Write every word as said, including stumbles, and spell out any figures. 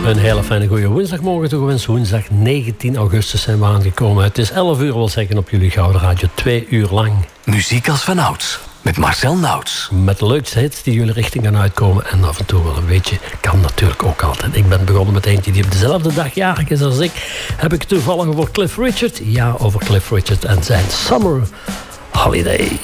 Een hele fijne goede woensdagmorgen toegewenst. Woensdag negentien augustus zijn we aangekomen. Het is elf uur, wil zeggen, op jullie Gouden Radio. Twee uur lang. Muziek als vanouds. Met Marcel Nauts. Met de leukste hits die jullie richting gaan uitkomen. En af en toe wel een beetje. Kan natuurlijk ook altijd. Ik ben begonnen met eentje die op dezelfde dag jarig is als ik. Heb ik het toevallig over Cliff Richard? Ja, over Cliff Richard en zijn Summer Holiday.